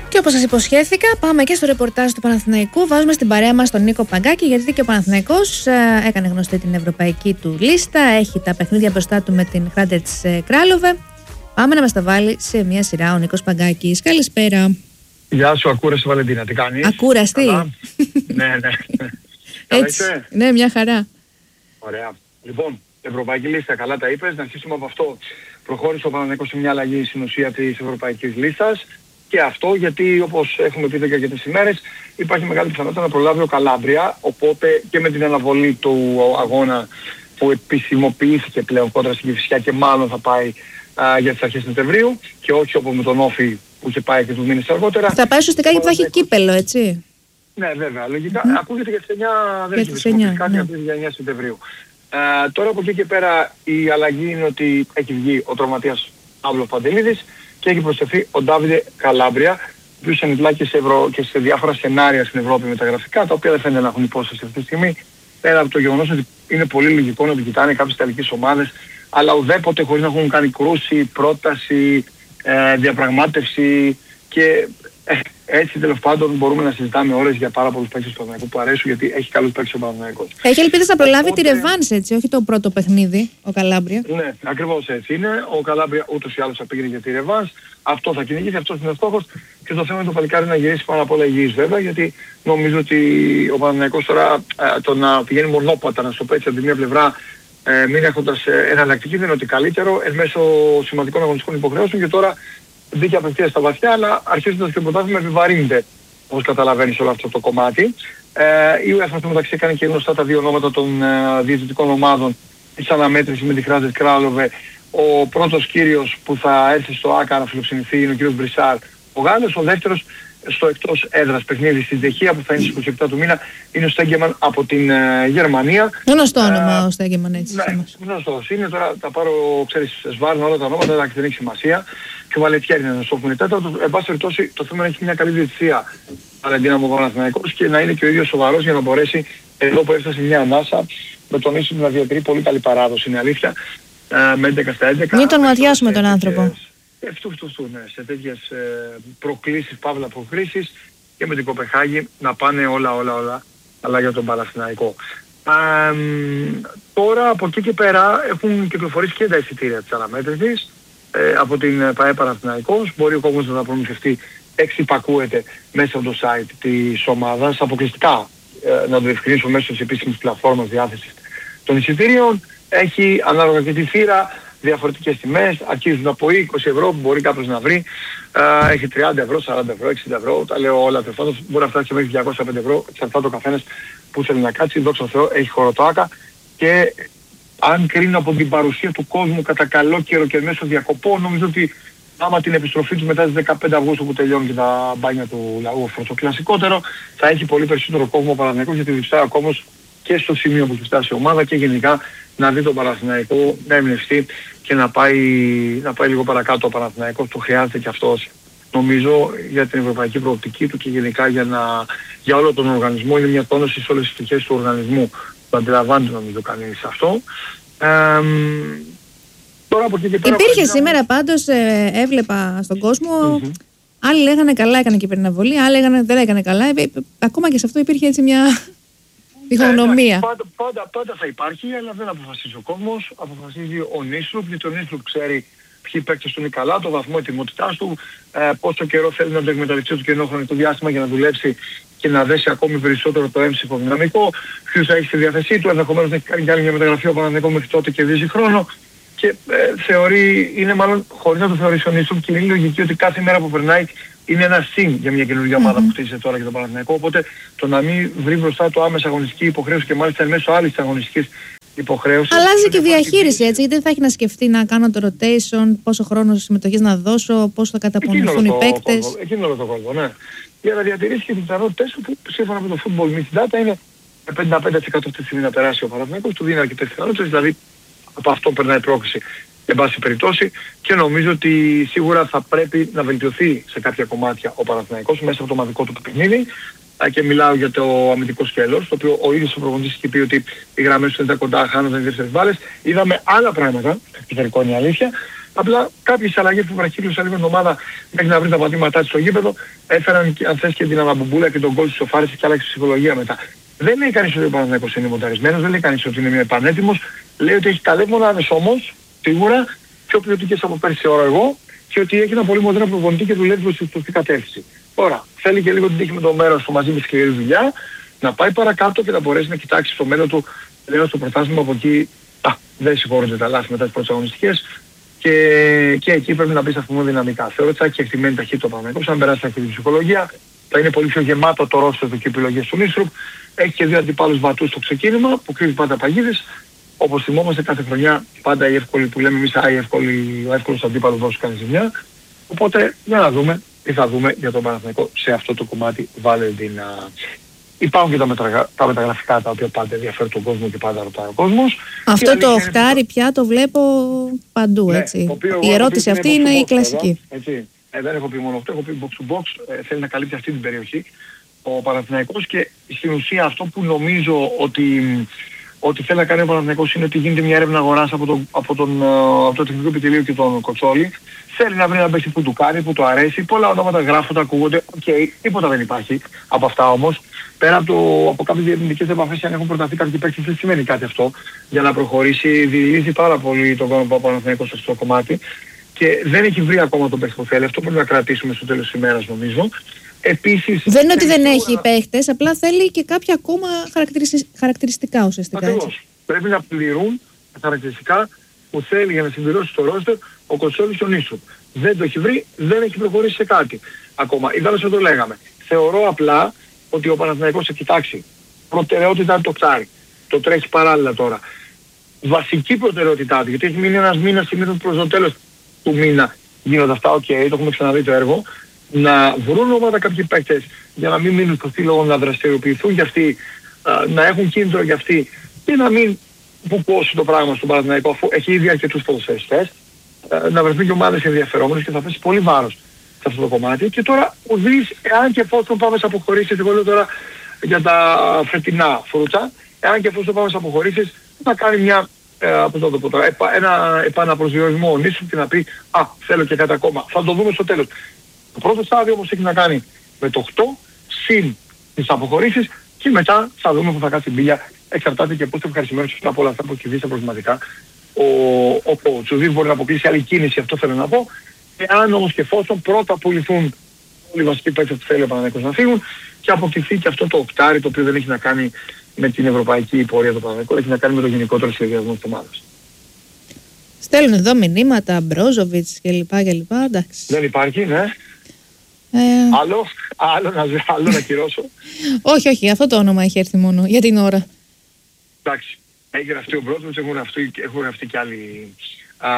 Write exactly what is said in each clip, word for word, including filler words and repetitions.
Και όπως σας υποσχέθηκα, πάμε και στο ρεπορτάζ του Παναθηναϊκού. Βάζουμε στην παρέα μας τον Νίκο Παγκάκη, γιατί και ο Παναθηναϊκός ε, έκανε γνωστή την ευρωπαϊκή του λίστα. Έχει τα παιχνίδια μπροστά του με την Χράντετς ε, Κράλοβε. Πάμε να μας τα βάλει σε μια σειρά ο Νίκος Παγκάκης. Καλησπέρα. Γεια σου, ακούραστη Βαλεντίνα, τι κάνεις? Ακούραστη. Ναι, ναι. Έτσι, ναι, μια χαρά. Ωραία. Λοιπόν, ευρωπαϊκή λίστα, καλά τα είπες. Να αρχίσουμε από αυτό. Προχώρησε ο Παναθηναϊκός σε μια αλλαγή στην ουσία της ευρωπαϊκής λίστας. Και αυτό γιατί, όπως έχουμε πει εδώ και αρκετές ημέρες, υπάρχει μεγάλη πιθανότητα να προλάβει ο Καλάμπρια. Οπότε και με την αναβολή του αγώνα που επισημοποιήθηκε πλέον κόντρα στην Κηφισιά και μάλλον θα πάει α, για τις αρχές Σεπτεμβρίου, και όχι όπως με τον Όφη που είχε πάει και τους μήνες αργότερα. Θα πάει ουσιαστικά γιατί θα έχει κύπελο, έτσι. Ναι, βέβαια. Λογικά mm. ακούγεται για τις εννιά, δεν έχει εννιά, κάτι, ναι. ακούγεται για εννιά Σεπτεμβρίου. Uh, τώρα από εκεί και πέρα η αλλαγή είναι ότι έχει βγει ο τραυματίας Παύλος Παντελίδης και έχει προσθεθεί ο Ντάβιντε Καλάμπρια, ο οποίος ανεβλά και, και σε διάφορα σενάρια στην Ευρώπη μεταγραφικά, τα οποία δεν φαίνεται να έχουν υπόσταση αυτή τη στιγμή, πέρα από το γεγονός ότι είναι πολύ λογικό να το κοιτάνε κάποιες ιταλικές ομάδες, αλλά ουδέποτε χωρίς να έχουν κάνει κρούση, πρόταση, ε, διαπραγμάτευση και ε, έτσι τέλος πάντων μπορούμε να συζητάμε ώρες για πάρα πολλούς παίκτες του Παναθηναϊκού που αρέσουν, γιατί έχει καλούς παίκτες ο Παναθηναϊκός. Έχει ελπίδες να προλάβει Οπότε... τη ρεβάνς, έτσι, όχι το πρώτο παιχνίδι, ο Καλάμπρια. Ναι, ακριβώς έτσι είναι. Ο Καλάμπρια ούτως ή άλλως θα πήγαινε για τη ρεβάνς. Αυτό θα κυνηγήσει, αυτός είναι ο στόχος. Και το θέμα είναι το παλικάρι να γυρίσει πάνω απ' όλα υγιής βέβαια, γιατί νομίζω ότι ο Παναθηναϊκός τώρα ε, το να πηγαίνει μονόπατα, να σου πω έτσι, από τη μία πλευρά ε, μην έχοντας ε, εναλλακτική δεν είναι ότι καλύτερο, εν μέσω σημαντικών αγωνιστικών υποχρεώσεων, και τώρα μπήκε απευθείας στα βαθιά, αλλά αρχίζοντας και το πρωτάθλημα επιβαρύνεται, όπως καταλαβαίνεις, όλο αυτό το κομμάτι. Ε, η UEFA στο μεταξύ έκανε και γνωστά τα δύο ονόματα των ε, διαιτητικών ομάδων της αναμέτρησης με τη Χράντετς Κράλοβε. Ο πρώτος κύριος που θα έρθει στο ΆΚΑ να φιλοξενηθεί είναι ο κύριος Μπρισάρ, ο Γάλλος. Ο δεύτερος στο εκτός έδρας παιχνίδι στη Τσεχία που θα είναι στις είκοσι επτά του μήνα είναι ο Στέγκεμαν από την ε, Γερμανία. Γνωστό όνομα ο Στέγκεμαν, έτσι. Ναι, γνωστός είναι. Τώρα τα πάρω, ξέρεις, σβάρνα όλα τα ονόματα, αλλά δεν έχει σημασία. Και ο Βαλετιέρη είναι ένας σόφμενη τέταρτος. Εν πάση περιπτώσει το θέμα είναι να έχει μια καλή διετησία Βαλεντίνα μου ο Παναθηναϊκός και να είναι και ο ίδιος σοβαρός για να μπορέσει εδώ που έφτασε μια ανάσα με τον ίσο να διατηρεί πολύ καλή παράδοση, είναι αλήθεια. Με έντεκα στα έντεκα. Μην τον ματιάσουμε τον άνθρωπο. Αυτού, αυτού, αυτού, ναι, σε τέτοιες ε, προκλήσεις, παύλα προκρίσεις, και με την Κοπεχάγη να πάνε όλα, όλα, όλα, αλλά για τον Παναθηναϊκό. Ε, τώρα από εκεί και πέρα έχουν κυκλοφορήσει και τα εισιτήρια της αναμέτρησης ε, από την ΠΑΕ Παναθηναϊκός. Μπορεί ο κόσμος να τα προμηθευτεί, εξυπακούεται μέσα από το site της ομάδας, αποκλειστικά ε, να το διευκρινίσω μέσω της επίσημης πλατφόρμας διάθεσης των εισιτήριων. Έχει ανάλογα και τη θύρα διαφορετικές τιμές, αρχίζουν από είκοσι ευρώ που μπορεί κάποιος να βρει, ε, έχει τριάντα ευρώ, σαράντα ευρώ, εξήντα ευρώ, τα λέω όλα τελφάντως, μπορεί να φτάσει και μέχρι διακόσια πέντε ευρώ, εξαρτάται ο καθένας που θέλει να κάτσει, δόξα τω Θεώ, έχει χώρο το ΆΚΑ, και αν κρίνω από την παρουσία του κόσμου κατά καλό καιρό και μέσω διακοπών, νομίζω ότι άμα την επιστροφή του μετά τις δεκαπέντε Αυγούστου που τελειώνει και τα μπάνια του λαού, αυτό το κλασικότερο, θα έχει πολύ περισσότερο κόσμο ο Παναθηναϊκός, γιατί διψάει ο κόσμος και στο σημείο που έχει φτάσει η ομάδα και γενικά να δει τον Παναθηναϊκό να εμπνευστεί και να πάει, να πάει λίγο παρακάτω ο Παναθηναϊκός. Το χρειάζεται και αυτός, νομίζω, για την ευρωπαϊκή προοπτική του και γενικά για, να, για όλο τον οργανισμό. Είναι μια τόνωση σε όλες τις πτυχές του οργανισμού. Το αντιλαμβάνεται νομίζω κανείς αυτό. Ε, τώρα από εκεί και πέρα υπήρχε σήμερα να... πάντως ε, έβλεπα στον κόσμο, mm-hmm. άλλοι λέγανε καλά έκανε και η περναβολή, άλλοι λέγανε δεν έκανε καλά. Ε, ε, ακόμα και σε αυτό υπήρχε έτσι μια... διχογνωμία. Ε, πάντα, πάντα, πάντα θα υπάρχει, αλλά δεν αποφασίζει ο κόσμος, αποφασίζει ο Νίσλουπ, γιατί ο Νίσλουπ ξέρει ποιοι παίκτες του είναι καλά, το βαθμό ετοιμότητάς του, ε, πόσο καιρό θέλει να το εκμεταλλευτεί το κενό χρονικό διάστημα για να δουλέψει και να δέσει ακόμη περισσότερο το έμψυχο δυναμικό, ποιους θα έχει στη διάθεσή του, ενδεχομένως να έχει κάνει και άλλη μια μεταγραφή ο Παναθηναϊκός μέχρι τότε και κερδίζει χρόνο. Και ε, θεωρεί, είναι μάλλον χωρίς να το θεωρήσει ο Νίσλουπ, και είναι λογική ότι κάθε μέρα που περνάει είναι ένα συν για μια καινούργια ομάδα mm-hmm. που χτίζεται τώρα για τον Παναθηναϊκό. Οπότε το να μην βρει μπροστά του άμεσα αγωνιστική υποχρέωση και μάλιστα μέσω άλλης αγωνιστικής υποχρέωσης. Αλλάζει και διαχείριση, έτσι, γιατί δεν θα έχει να σκεφτεί να κάνω το rotation, πόσο χρόνο συμμετοχής να δώσω, πόσο θα καταπονηθούν οι παίκτες. Εκείνο όλο το κόλπο, ναι. Για να διατηρήσει και τις πιθανότητες που σύμφωνα με το Football Myth Data είναι πενήντα πέντε τοις εκατό αυτή τη στιγμή να περάσει ο Παναθηναϊκός, του δίνει αρκετές πιθανότητες, δηλαδή από αυτό περνάει πρόκληση. εν πάση περιπτώσει, και νομίζω ότι σίγουρα θα πρέπει να βελτιωθεί σε κάποια κομμάτια ο Παναθηναϊκός μέσα από το ομαδικό του παιχνίδι. Και μιλάω για το αμυντικό σκέλος, το οποίο ο ίδιος ο προπονητής είχε πει ότι οι γραμμές του ήταν κοντά, χάνονταν οι δεύτερες μπάλες. Είδαμε άλλα πράγματα, επιθετικό είναι η αλήθεια, Απλά κάποιες αλλαγές που βραχύλωσαν λίγο την ομάδα μέχρι να βρει τα πατήματά της στο γήπεδο έφεραν, αν θες, και την αναμπουμπούλα και τον γκολ της σοφάρισης και άλλαξε ψυχολογία μετά. Δεν λέει κανείς ότι ο Παναθηναϊκός είναι μονταρισμένος, δεν λέει κανείς ότι είναι πανέτοιμος. Λέει ότι έχει ταλέπονες όμως, σίγουρα, πιο ποιοτικές από πέρσι ώρα εγώ, και ότι έχει ένα πολύ μοντέρνο προπονητή και δουλεύει προς τη σωστή κατεύθυνση. Τώρα, θέλει και λίγο την τύχη με το μέρος του μαζί με σκληρή δουλειά, να πάει παρακάτω και να μπορέσει να κοιτάξει στο μέλλον του, λέω, στο πρωτάθλημα. Από εκεί α, δεν συγχωρούνται τα λάθη μετά τις πρώτες αγωνιστικές, και, και εκεί πρέπει να μπει στα πούμε δυναμικά. Θεωρώ ότι θα έχει εκτιμένη ταχύτητα ο Παναθηναϊκός, αν περάσει αυτή την ψυχολογία, θα είναι πολύ πιο γεμάτο το ρόστερ του και επιλογές του Νίστρουπ. Έχει και δύο αντιπάλους βατούς στο ξεκίνημα που κρύβει πάντα παγίδες. Όπως θυμόμαστε, κάθε χρονιά πάντα η εύκολη που λέμε εμείς, η εύκολη, ο εύκολος αντίπαλος δώσει κάνει ζημιά. Οπότε για να δούμε τι θα δούμε για τον Παναθηναϊκό σε αυτό το κομμάτι. Βάλε την... Υπάρχουν και τα, μεταγρα... τα μεταγραφικά τα οποία πάντα ενδιαφέρουν τον κόσμο και πάντα ρωτάει ο κόσμος. Αυτό το οχτάρι πια το βλέπω παντού, ναι, έτσι. Η ερώτηση αυτή είναι η κλασική. Έτσι. Ε, δεν έχω πει μόνο αυτό, έχω πει box to box, ε, θέλει να καλύπτει αυτή την περιοχή ο Παναθηναϊκός, και στην ουσία αυτό που νομίζω ότι, ότι θέλει να κάνει ο Παναθηναϊκός είναι ότι γίνεται μια έρευνα αγοράς από, το, από, τον, από το τεχνικό επιτελείο και τον Κοτσόλη. Θέλει να βρει ένα παίκτη που του κάνει, που του αρέσει, πολλά ονόματα γράφονται, ακούγονται, οκ, okay, τίποτα δεν υπάρχει από αυτά όμως. Πέρα από, το, από κάποιες διεθνικές επαφές, αν έχουν προταθεί κάποιοι παίκτες, δεν σημαίνει κάτι αυτό για να προχωρήσει. Διειλίζει πάρα πολύ τον Παναθηναϊκό σε αυτό το κομμάτι και δεν έχει βρει ακόμα τον παίκτη που θέλει. Αυτό πρέπει να κρατήσουμε στο τέλος της ημέρας, νομίζω. Επίσης, δεν είναι ότι δεν έχει παίχτες, απλά θέλει και κάποια ακόμα χαρακτηριστικά ουσιαστικά. Ακριβώς. Πρέπει να πληρούν τα χαρακτηριστικά που θέλει για να συμπληρώσει το ρόστερ ο Κοτσόλης και ο Νίστρουπ. Δεν το έχει βρει, δεν έχει προχωρήσει σε κάτι ακόμα. Ιδάλλως δεν το λέγαμε. Θεωρώ απλά ότι ο Παναθηναϊκός θα κοιτάξει. Προτεραιότητα είναι το κτάρι. Το τρέχει παράλληλα τώρα. Βασική προτεραιότητά του, γιατί έχει μείνει ένας μήνας συνήθως προς το τέλος του μήνα. Γίνονται αυτά, οκ, okay, το έχουμε ξαναδεί το έργο. Να βρουν ομάδα κάποιοι παίκτες για να μην μείνουν στο στήλο, να δραστηριοποιηθούν για αυτοί, να έχουν κίνητρο για αυτοί και να μην μπουκώσει το πράγμα στον Παναθηναϊκό, αφού έχει ήδη αρκετούς ποδοσφαιριστές, να βρεθούν και ομάδες ενδιαφερόμενες και θα πέσει πολύ βάρος σε αυτό το κομμάτι. Και τώρα ο δεις, εάν και εφόσον πάμε σε αποχωρήσεις, εγώ λέω τώρα για τα φετινά φρούτσα, εάν και εφόσον πάμε σε αποχωρήσεις, να κάνει μια, ε, πώς το πω τώρα, επα, ένα επαναπροσδιορισμό ο Νίστρουπ και να πει «Α, θέλω και κάτι ακόμα». Θα το δούμε στο τέλος. Το πρώτο στάδιο όμως έχει να κάνει με το οκτώ συν τις αποχωρήσεις και μετά θα δούμε που θα κάτσει η μπίλια. Εξαρτάται και πώς θα ευχαριστημένος από όλα αυτά που έχει δει στα προβληματικά. Ο, ο, ο Τσουδίς μπορεί να αποκλείσει άλλη κίνηση, αυτό θέλω να πω. Εάν όμως και εφόσον πρώτα πουληθούν όλοι οι βασικοί παίκτες που θέλει ο Παναθηναϊκός να φύγουν και αποκτηθεί και αυτό το οκτάρι, το οποίο δεν έχει να κάνει με την ευρωπαϊκή πορεία του Παναθηναϊκού, έχει να κάνει με το γενικότερο σχεδιασμό της ομάδας. Στέλνουν εδώ μηνύματα, Μπρόζοβιτς κλπ. Εντάξει. Δεν υπάρχει, ναι. Ε... Άλλο, άλλο, να, άλλο να κυρώσω. όχι, όχι, αυτό το όνομα έχει έρθει μόνο για την ώρα. Εντάξει, έχει γραφτεί ο Μπρόζοβιτς, έχουν γραφτεί, έχουν γραφτεί και άλλοι, α,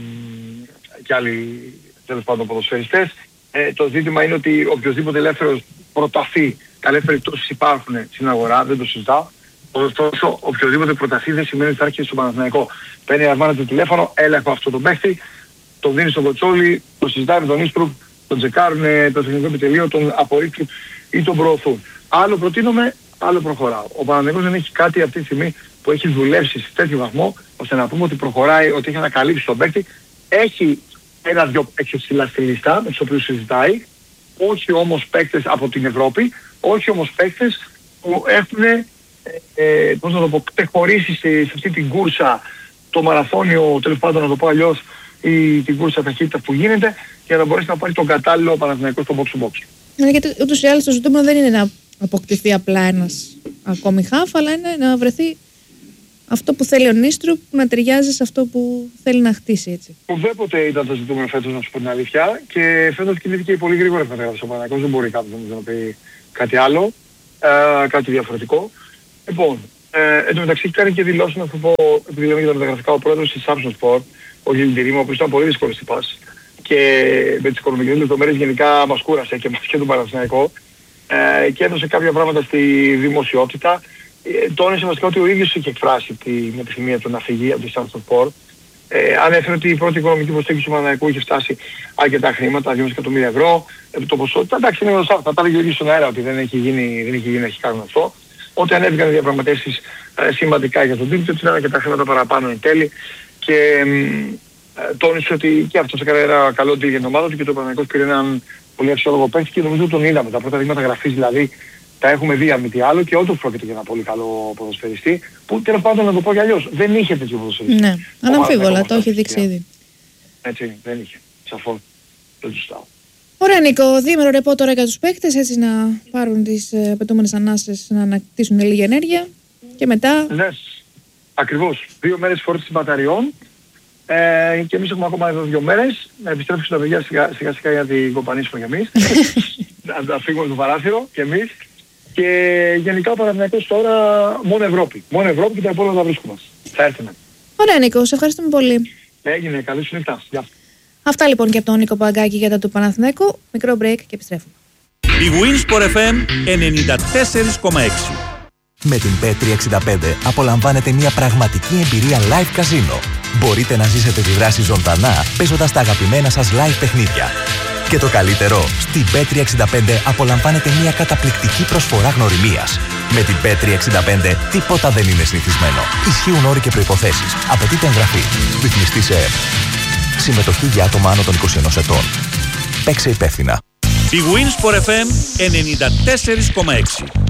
και άλλοι τέλος πάντων ποδοσφαιριστές. Ε, το ζήτημα είναι ότι οποιοδήποτε ελεύθερος προταθεί, καλές περιπτώσεις υπάρχουν στην αγορά, δεν το συζητάω. Ωστόσο, οποιοδήποτε προταθεί δεν σημαίνει ότι θα έρχεται στο Παναθηναϊκό. Παίρνει αρμάνα το τηλέφωνο, έλα έχω αυτό το παίχτη, τον δίνει στον Κοτσόλη, το συζητάει με τον Νίστρουπ, τον τσεκάρουν το τεχνικό επιτελείο, τον απορρίπτουν ή τον προωθούν. Άλλο προτείνομαι, άλλο προχωράω. Ο Παναθηναϊκός δεν έχει κάτι αυτή τη στιγμή που έχει δουλέψει σε τέτοιο βαθμό, ώστε να πούμε ότι προχωράει, ότι έχει ανακαλύψει τον παίκτη. Έχει ένα-δυο παίκτες ψηλά στη λίστα, με τους οποίους συζητάει, όχι όμως παίκτες από την Ευρώπη, όχι όμως παίκτες που έχουν, ε, ε, πώς να το πω, ξεχωρίσει σε, σε αυτή την κούρσα, το μαραθώνιο, τέλος πάντων να το πω αλλιώς, ή την κούρσα ταχύτητα που γίνεται, για να μπορέσει να πάρει τον κατάλληλο Παναθηναϊκό στο box to box. Ναι, γιατί ούτως ή άλλως το ζητούμενο δεν είναι να αποκτηθεί απλά ένας ακόμη χαφ, αλλά είναι να βρεθεί αυτό που θέλει ο Νίστρουπ να ταιριάζει σε αυτό που θέλει να χτίσει, έτσι. Ουδέποτε ήταν το ζητούμενο φέτος, να σου πω την αλήθεια, και φέτος κινήθηκε πολύ γρήγορα η μεταγραφή στο Παναθηναϊκό, δεν μπορεί κάποιος να πει κάτι άλλο, ε, κάτι διαφορετικό. Λοιπόν, ε, εν τω μεταξύ έχει κάνει και δηλώσεις, να σου πω, επειδή λέμε για τα μεταγραφικά, ο πρόεδρος της Samsung Sport, ο Γιλντιρίμου, ο οποίος ήταν πολύ δύσκολος στην πάση και με τις οικονομικές λεπτομέρειες γενικά μας κούρασε και μας και τον Παναθηναϊκό, ε, και έδωσε κάποια πράγματα στη δημοσιότητα. Ε, τόνισε βασικά ότι ο ίδιος είχε εκφράσει την επιθυμία του να φύγει από τη Samsung Sport. Ε, ανέφερε ότι η πρώτη οικονομική υποστήριξη του Παναθηναϊκού είχε φτάσει αρκετά χρήματα, δυόμισι εκατομμύρια ευρώ, επί το ποσότητα. Εντάξει, είναι γνωστά, θα τα έλεγε στον αέρα ότι δεν έχει γίνει, δεν έχει γίνει, έχει κάνει αυτό. Ότι ανέβηκαν οι διαπραγματεύσεις ε, σημαντικά για τον τίτλο, ότι ήταν αρκετά χρήματα παραπάνω εν τέλει. Και ε, τόνισε ότι και αυτός έκανε ένα καλό deal για την ομάδα του και το Παναθηναϊκός πήρε έναν πολύ αξιόλογο παίκτη και νομίζω τον είδαμε. Τα πρώτα δείγματα γραφής δηλαδή τα έχουμε δει αν μη τι άλλο και όντως πρόκειται για ένα πολύ καλό ποδοσφαιριστή που τέλος πάντων να το πω κι αλλιώς δεν είχε τέτοιο ποδοσφαιριστή. Ναι, αναμφίβολα, το έχει δείξει ήδη. Έτσι, δεν είχε. Σαφώς. Δεν του στάω. Ωραία Νίκο, διήμερο ρεπό τώρα για τους παίκτες, έτσι να πάρουν τις ε, απαιτούμενες ανάσες, να ανακτήσουν λίγη ενέργεια και μετά... Ναι, ακριβώς. Δύο μέρες φόρτιση μπαταριών ε, και εμείς έχουμε ακόμα εδώ δύο μέρες να επιστρέψουμε τα παιδιά σιγά σιγά, σιγά για την κομπανίσουμε κι εμείς. να, να φύγουμε στο παράθυρο κι εμείς και γενικά ο Παναθηναϊκός τώρα μόνο Ευρώπη. Μόνο Ευρώπη και τα υπόλοιπα θα βρίσκουμε. Θα έρθουμε. Ωραία Νίκο, σε ευχαριστούμε πολύ. Έγινε, καλή σου νύχτα. Γεια. Αυτά λοιπόν και από τον Νίκο Παγκάκη για τα του Παναθηναϊκού. Μικρό break και επιστρέφουμε. Η Winsport εφ εμ ενενήντα τέσσερα κόμμα έξι. Με την μπετ τριακόσια εξήντα πέντε απολαμβάνετε μια πραγματική εμπειρία live casino. Μπορείτε να ζήσετε τη δράση ζωντανά παίζοντας τα αγαπημένα σας live παιχνίδια. Και το καλύτερο, στην μπετ τριακόσια εξήντα πέντε απολαμβάνετε μια καταπληκτική προσφορά γνωριμίας. Με την μπετ τριακόσια εξήντα πέντε τίποτα δεν είναι συνηθισμένο. Ισχύουν όροι και προϋποθέσεις. Απαιτείται εγγραφή. Ρυθμιστή σε ΕΕΠ. Συμμετοχή για άτομα άνω των είκοσι ενός ετών. Παίξε υπεύθυνα. Η Winsport εφ εμ ενενήντα τέσσερα κόμμα έξι.